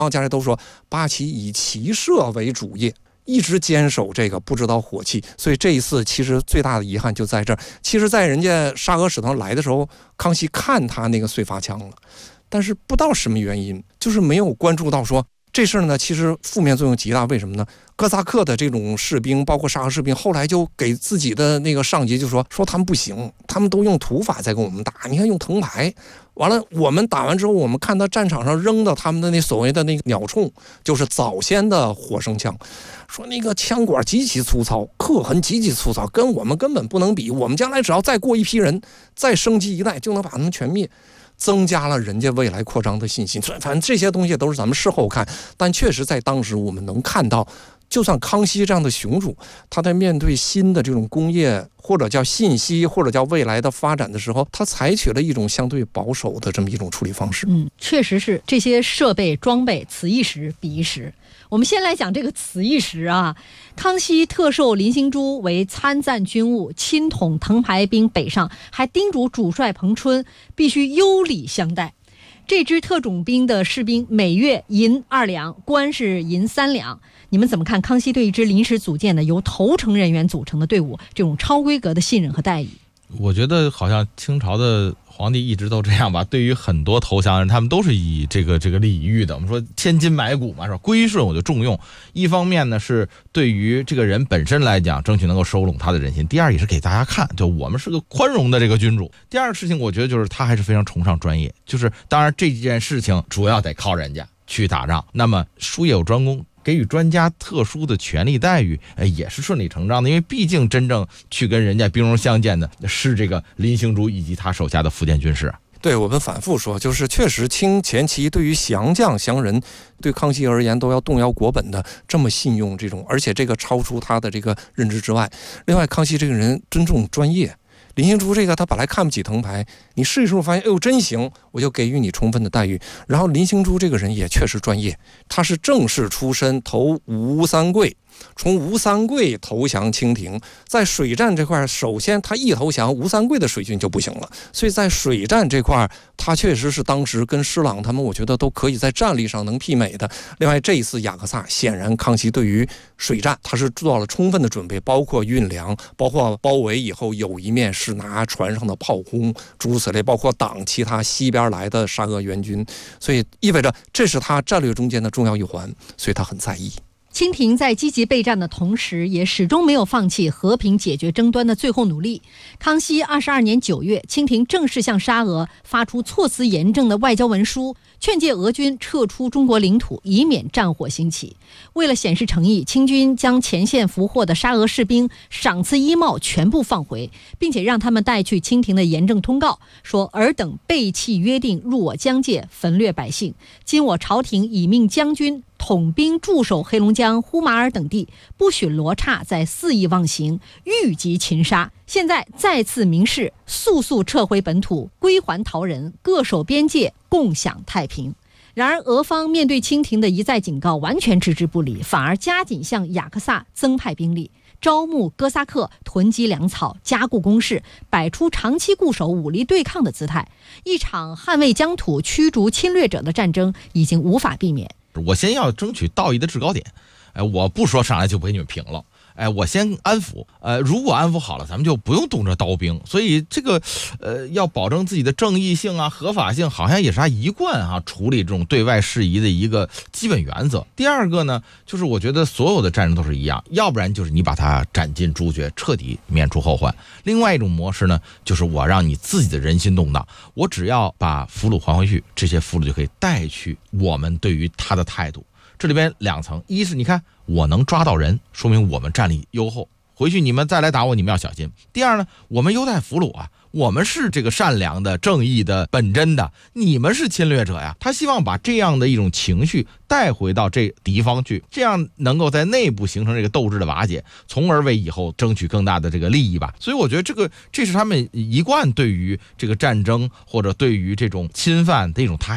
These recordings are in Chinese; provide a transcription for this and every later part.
家人都说八旗以骑射为主业，一直坚守这个不知道火气，所以这一次其实最大的遗憾就在这儿。其实在人家沙俄使团来的时候，康熙看他那个燧发枪了，但是不知道什么原因，就是没有关注到说这事儿呢，其实负面作用极大。为什么呢？哥萨克的这种士兵，包括沙俄士兵，后来就给自己的那个上级就说他们不行，他们都用土法在跟我们打，你看用藤牌。完了，我们打完之后，我们看到战场上扔的他们的那所谓的那个鸟铳，就是早先的火绳枪，说那个枪管极其粗糙，刻痕极其粗糙，跟我们根本不能比。我们将来只要再过一批人，再升级一代，就能把他们全灭。增加了人家未来扩张的信心。反正这些东西都是咱们事后看，但确实在当时我们能看到，就算康熙这样的雄主，他在面对新的这种工业或者叫信息或者叫未来的发展的时候，他采取了一种相对保守的这么一种处理方式。 确实是这些设备装备此一时彼一时。我们先来讲这个此一时啊，康熙特授林兴珠为参赞军务，亲统藤牌兵北上，还叮嘱主帅彭春必须优礼相待。这支特种兵的士兵每月银2两，官是银3两。你们怎么看康熙对一支临时组建的由投诚人员组成的队伍这种超规格的信任和待遇？ 我觉得好像清朝的皇帝一直都这样吧，对于很多投降人，他们都是以这个礼遇的。我们说千金买骨嘛，是吧？归顺我就重用。一方面呢是对于这个人本身来讲，争取能够收拢他的人心；第二也是给大家看，就我们是个宽容的这个君主。第二个事情，我觉得就是他还是非常崇尚专业，就是当然这件事情主要得靠人家去打仗，那么术业有专攻。给予专家特殊的权利待遇，也是顺理成章的，因为毕竟真正去跟人家兵戎相见的是这个林兴珠以及他手下的福建军士。 对，我们反复说，就是确实清前期对于降将降人，对康熙而言都要动摇国本的这么信用这种，而且这个超出他的这个认知之外。另外，康熙这个人尊重专业。林兴珠这个他本来看不起藤牌，你试一试发现，哎呦真行，我就给予你充分的待遇。然后林兴珠这个人也确实专业，他是正式出身，投吴三桂，从吴三桂投降清廷。在水战这块，首先他一投降，吴三桂的水军就不行了，所以在水战这块，他确实是当时跟施琅他们，我觉得都可以在战力上能媲美的。另外这一次雅克萨，显然康熙对于水战他是做到了充分的准备，包括运粮，包括包围以后有一面是拿船上的炮轰诸如此类，包括挡其他西边来的沙俄援军，所以意味着这是他战略中间的重要一环，所以他很在意。 清廷在积极备战的同时，也始终没有放弃和平解决争端的最后努力。康熙22年9月，清廷正式向沙俄发出措辞严正的外交文书，劝诫俄军撤出中国领土，以免战火兴起。为了显示诚意，清军将前线俘获的沙俄士兵赏赐衣帽全部放回，并且让他们带去清廷的严正通告，说尔等背弃约定，入我疆界，焚掠百姓。今我朝廷已命将军统兵驻守黑龙江、呼麻尔等地，不许罗刹再肆意妄行，欲及擒杀。现在再次明示，速速撤回本土，归还逃人，各守边界，共享太平。然而俄方面对清廷的一再警告完全置之不理，反而加紧向雅克萨增派兵力，招募哥萨克，囤积粮草，加固工事，摆出长期固守武力对抗的姿态。一场捍卫疆土、驱逐侵略者的战争已经无法避免。 我先要争取道义的制高点，我不说上来就不给你们平了，我先安抚，如果安抚好了，咱们就不用动这刀兵。所以这个要保证自己的正义性啊、合法性，好像也是他一贯处理这种对外事宜的一个基本原则。第二个呢，就是我觉得所有的战争都是一样，要不然就是你把它斩尽诛绝，彻底免除后患；另外一种模式呢，就是我让你自己的人心动荡，我只要把俘虏还回去，这些俘虏就可以带去我们对于他的态度。这里边两层，一是你看我能抓到人，说明我们战力优厚，回去你们再来打我，你们要小心。第二呢，我们优待俘虏啊，我们是这个善良的、正义的、本真的，你们是侵略者呀。他希望把这样的一种情绪带回到这敌方去，这样能够在内部形成这个斗志的瓦解，从而为以后争取更大的这个利益吧。所以我觉得这是他们一贯对于这个战争或者对于这种侵犯的一种态度。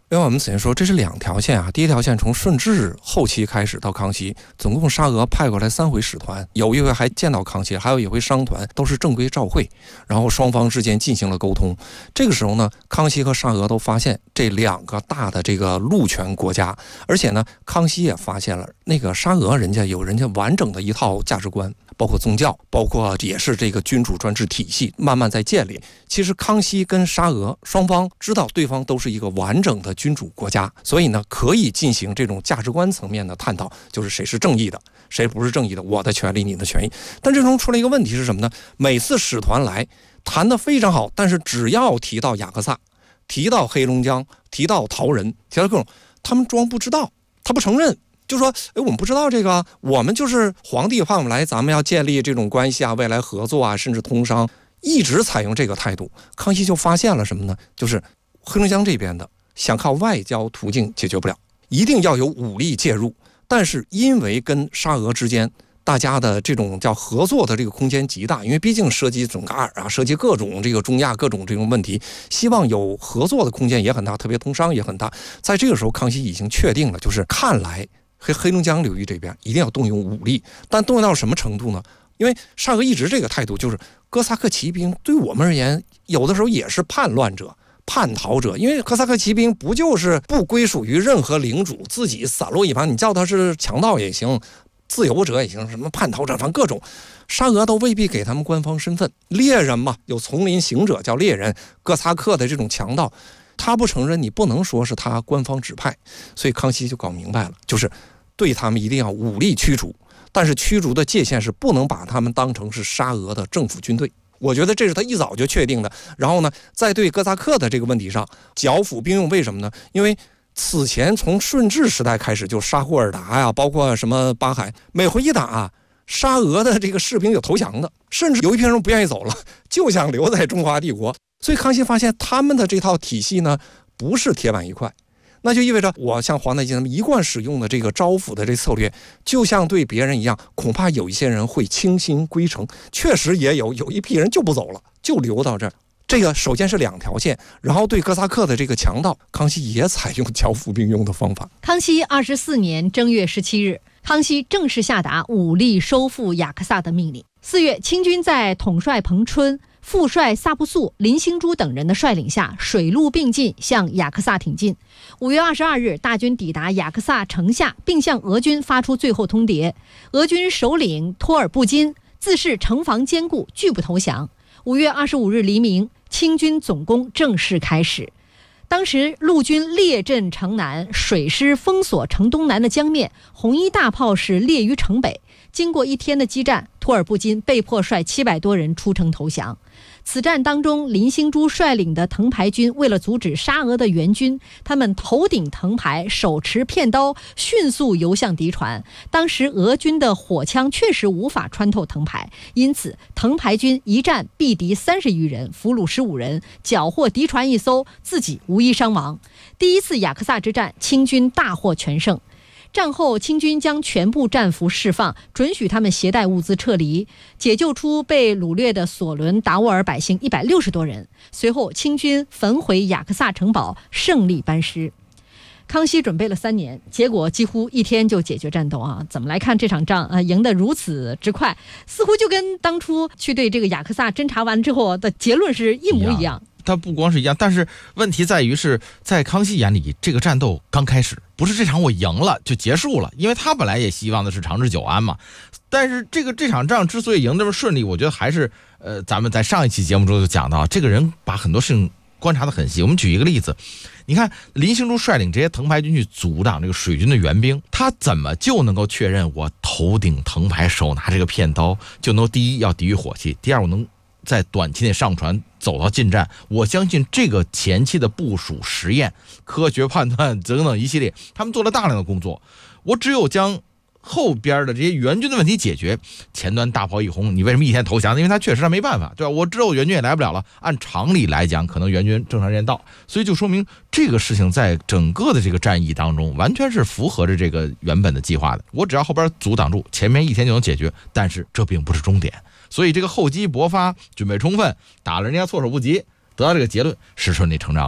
因为我们此前说这是2条线啊，第一条线从顺治后期开始到康熙，总共沙俄派过来3回使团，有一回还见到康熙，还有一回商团，都是正规照会，然后双方之间进行了沟通。这个时候呢，康熙和沙俄都发现这2个大的这个陆权国家，而且呢，康熙也发现了那个沙俄人家有人家完整的一套价值观，包括宗教，包括也是这个君主专制体系慢慢在建立。其实康熙跟沙俄双方知道对方都是一个完整的君主国家，所以呢可以进行这种价值观层面的探讨，就是谁是正义的，谁不是正义的，我的权利你的权益。但这中出了一个问题是什么呢？每次使团来谈得非常好，但是只要提到雅克萨，提到黑龙江，提到陶人，提到各种，他们装不知道，他不承认，就说我们不知道这个，我们就是皇帝派我们来，咱们要建立这种关系啊，未来合作啊，甚至通商，一直采用这个态度。康熙就发现了什么呢？就是黑龙江这边的想靠外交途径解决不了，一定要有武力介入。但是因为跟沙俄之间大家的这种叫合作的这个空间极大，因为毕竟涉及准噶尔啊，涉及各种这个中亚各种这种问题，希望有合作的空间也很大，特别通商也很大。在这个时候，康熙已经确定了，就是看来黑龙江流域这边一定要动用武力，但动用到什么程度呢？因为沙俄一直这个态度就是哥萨克骑兵对我们而言，有的时候也是叛乱者、叛逃者，因为哥萨克骑兵不就是不归属于任何领主，自己散落一旁，你叫他是强盗也行，自由者也行，什么叛逃者，反正各种，沙俄都未必给他们官方身份。猎人嘛，有丛林行者叫猎人，哥萨克的这种强盗，他不承认，你不能说是他官方指派。所以康熙就搞明白了，就是对他们一定要武力驱逐，但是驱逐的界限是不能把他们当成是沙俄的政府军队。我觉得这是他一早就确定的。然后呢，在对哥萨克的这个问题上剿抚并用，为什么呢？因为此前从顺治时代开始，就沙霍尔达呀，包括什么巴海，每回一打沙俄的这个士兵有投降的，甚至有一批人不愿意走了，就想留在中华帝国。所以康熙发现他们的这套体系呢，不是铁板一块。那就意味着我像皇太极他们一贯使用的这个招抚的这策略，就像对别人一样，恐怕有一些人会倾心归程，确实也有一批人就不走了，就留到这儿。这个首先是2条线，然后对哥萨克的这个强盗，康熙也采用剿抚并用的方法。 康熙24年正月17日，康熙正式下达武力收复雅克萨的命令。4月，清军在统帅彭春、副帅萨布素、林兴珠等人的率领下，水陆并进向雅克萨挺进。5月22日，大军抵达雅克萨城下，并向俄军发出最后通牒。俄军首领托尔布金自恃城防坚固，拒不投降。5月25日黎明，清军总攻正式开始。当时陆军列阵城南，水师封锁城东南的江面，红衣大炮是列于城北。经过1天的激战，托尔布金被迫率700多人出城投降。此战当中，林兴珠率领的藤牌军为了阻止沙俄的援军，他们头顶藤牌，手持片刀，迅速游向敌船。当时俄军的火枪确实无法穿透藤牌，因此藤牌军一战毙敌30余人，俘虏15人，缴获敌船1艘，自己无一伤亡。第一次雅克萨之战，清军大获全胜。战后，清军将全部战俘释放，准许他们携带物资撤离，解救出被掳掠的索伦达斡尔百姓160多人。随后，清军焚毁雅克萨城堡，胜利班师。康熙准备了3年，结果几乎1天就解决战斗啊！怎么来看这场仗啊？赢得如此之快，似乎就跟当初去对这个雅克萨侦查完之后的结论是一模一样。 它不光是一样，但是问题在于是在康熙眼里，这个战斗刚开始，不是这场我赢了就结束了，因为他本来也希望的是长治久安嘛。但是这场仗之所以赢这么顺利，我觉得还是咱们在上一期节目中就讲到，这个人把很多事情观察得很细。我们举一个例子，你看林兴珠率领这些藤牌军去阻挡这个水军的援兵，他怎么就能够确认我头顶藤牌，手拿这个片刀就能第一要抵御火器，第二我能在短期内上船走到近战？我相信这个前期的部署、实验、科学判断等等一系列，他们做了大量的工作。我只有将后边的这些援军的问题解决，前端大炮一轰，你为什么1天投降？因为他确实他没办法，对吧？我之后援军也来不了了，按常理来讲，可能援军正常时间到，所以就说明这个事情在整个的这个战役当中，完全是符合着这个原本的计划的。我只要后边阻挡住，前面1天就能解决，但是这并不是终点。所以这个厚积薄发，准备充分，打了人家措手不及，得到这个结论是顺理成章的。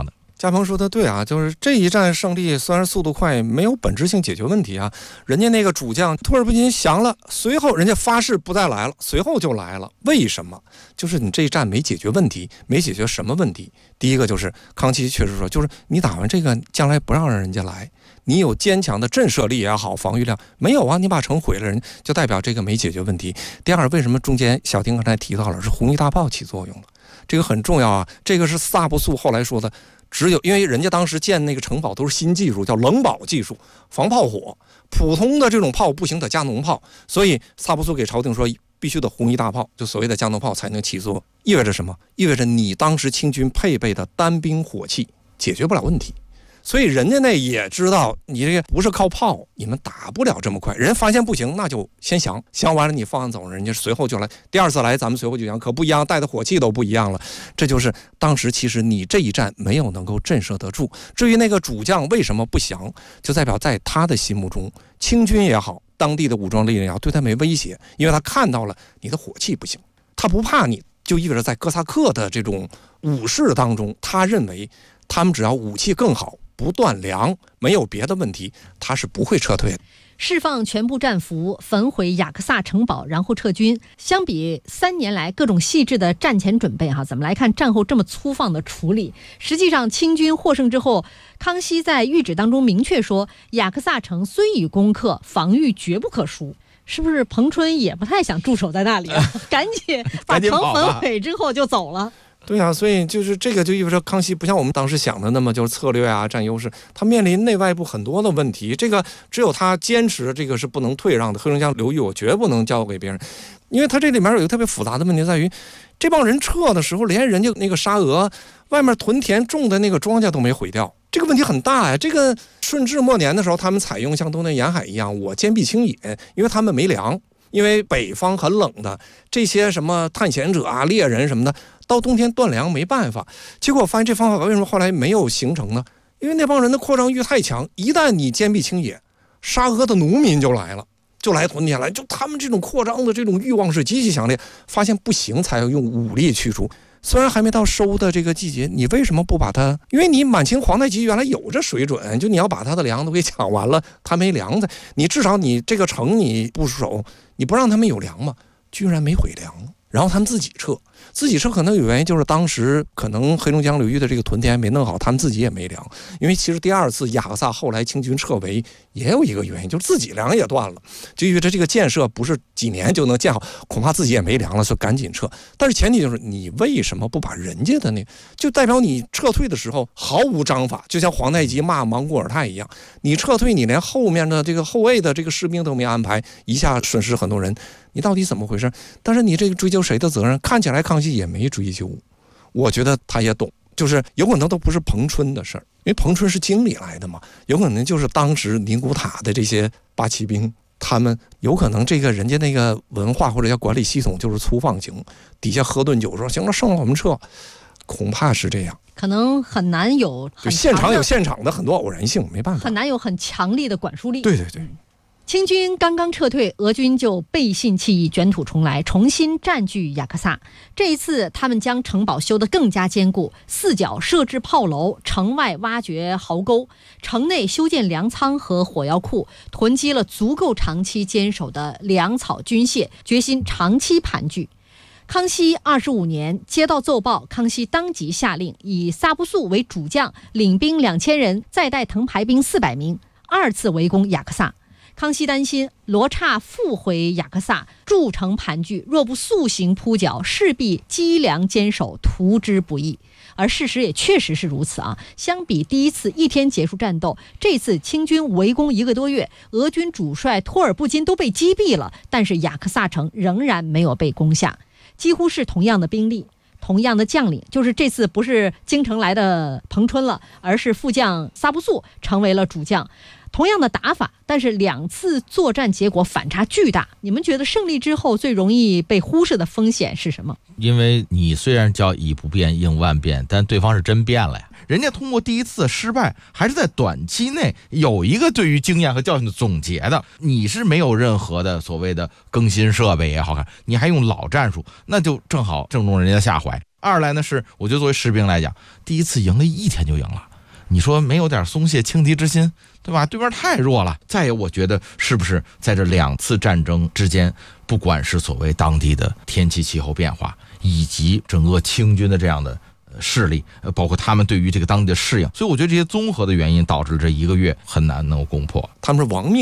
嘉鹏说的对啊，就是这一战胜利虽然速度快，没有本质性解决问题啊。人家那个主将托尔布金降了，随后人家发誓不再来了，随后就来了。为什么？就是你这一战没解决问题，没解决什么问题？第一个就是康熙确实说，就是你打完这个，将来不让人家来，你有坚强的震慑力也好，防御量没有啊？你把城毁了，人就代表这个没解决问题。第二，为什么中间小丁刚才提到了是红衣大炮起作用了？这个很重要啊，这个是萨布素后来说的。只有因为人家当时建那个城堡都是新技术，叫冷堡技术，防炮火，普通的这种炮不行，得加农炮，所以萨布苏给朝廷说必须得红衣大炮，就所谓的加农炮才能起作。意味着什么？意味着你当时清军配备的单兵火器解决不了问题。所以人家那也知道你这个不是靠炮，你们打不了这么快。人发现不行，那就先降完了你放走，人家随后就来。第二次来，咱们随后就降，可不一样，带的火器都不一样了。这就是当时其实你这一战没有能够震慑得住。至于那个主将为什么不降，就代表在他的心目中，清军也好，当地的武装力量也好，对他没威胁，因为他看到了你的火器不行，他不怕你，就意味着在哥萨克的这种武士当中，他认为他们只要武器更好，不断粮，没有别的问题，他是不会撤退的。 释放全部战俘，焚毁雅克萨城堡，然后撤军。相比3年来各种细致的战前准备，怎么来看战后这么粗放的处理？实际上，清军获胜之后，康熙在谕旨当中明确说，雅克萨城虽已攻克，防御绝不可输。是不是彭春也不太想驻守在那里啊？赶紧把城焚毁之后就走了。 对啊，所以就是这个就意味着康熙不像我们当时想的那么就是策略啊占优势，他面临内外部很多的问题，这个只有他坚持这个是不能退让的。黑龙江流域我绝不能交给别人，因为他这里面有一个特别复杂的问题在于，这帮人撤的时候连人家那个沙俄外面屯田种的那个庄稼都没毁掉，这个问题很大呀。这个顺治末年的时候，他们采用像东南沿海一样，我坚壁清野，因为他们没粮。因为北方很冷的，这些什么探险者啊、猎人什么的，到冬天断粮没办法。结果我发现这方法为什么后来没有形成呢？因为那帮人的扩张欲太强，一旦你坚壁清野，沙俄的农民就来了，就来屯田来，就他们这种扩张的这种欲望是极其强烈，发现不行才要用武力驱除。虽然还没到收的这个季节，你为什么不把它？因为你满清皇太极原来有这水准，就你要把他的粮都给抢完了，他没粮的，你至少你这个城你不守，你不让他们有粮嘛，居然没毁粮，然后他们自己撤可能有原因，就是当时可能黑龙江流域的这个屯田没弄好，他们自己也没粮。因为其实第二次雅克萨后来清军撤围也有一个原因，就是自己粮也断了，就因为这个建设不是几年就能建好，恐怕自己也没粮了，所以赶紧撤。但是前提就是你为什么不把人家的那就代表你撤退的时候毫无章法，就像皇太极骂莽古尔泰一样，你撤退你连后面的这个后卫的这个士兵都没安排，一下损失很多人，你到底怎么回事？但是你这个追究谁的责任？看起来康熙也没追究，我觉得他也懂，就是有可能都不是彭春的事儿，因为彭春是经理来的嘛，有可能就是当时宁古塔的这些八旗兵，他们有可能这个人家那个文化或者叫管理系统就是粗放型，底下喝顿酒说行了，胜了我们撤，恐怕是这样。 可能很难有就现场有现场的很多偶然性，没办法， 很难有很强力的管束力。 对对对。 清军刚刚撤退，俄军就背信弃义，卷土重来，重新占据雅克萨。这一次，他们将城堡修得更加坚固，四角设置炮楼，城外挖掘壕沟，城内修建粮仓和火药库，囤积了足够长期坚守的粮草军械，决心长期盘踞。康熙25年接到奏报，康熙当即下令以萨布素为主将，领兵2000人，再带藤牌兵400名，二次围攻雅克萨。康熙担心罗刹复回雅克萨，筑城盘踞，若不速行扑剿，势必积粮坚守，图之不易。而事实也确实是如此啊！相比第一次1天结束战斗，这次清军围攻1个多月，俄军主帅托尔布金都被击毙了，但是雅克萨城仍然没有被攻下，几乎是同样的兵力。同样的将领，就是这次不是京城来的彭春了，而是副将萨布素成为了主将。同样的打法，但是2次作战结果反差巨大。你们觉得胜利之后最容易被忽视的风险是什么？ 因为你虽然叫以不变应万变，但对方是真变了呀。人家通过第一次失败，还是在短期内有一个对于经验和教训的总结的。你是没有任何的所谓的更新设备也好看，你还用老战术，那就正好正中人家下怀。二来呢是，我觉得作为士兵来讲，第一次赢了1天就赢了。 你说没有点松懈轻敌之心，对吧？对面太弱了。再有，我觉得是不是在这2次战争之间，不管是所谓当地的天气气候变化，以及整个清军的这样的势力，包括他们对于这个当地的适应，所以我觉得这些综合的原因导致这1个月很难能够攻破。 他们是亡命